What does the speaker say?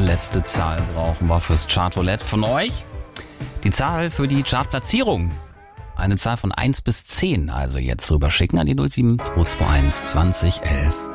letzte Zahl brauchen wir fürs Chartroulette von euch. Die Zahl für die Chartplatzierung. Eine Zahl von 1 bis 10, also jetzt rüberschicken an die 07221 20 11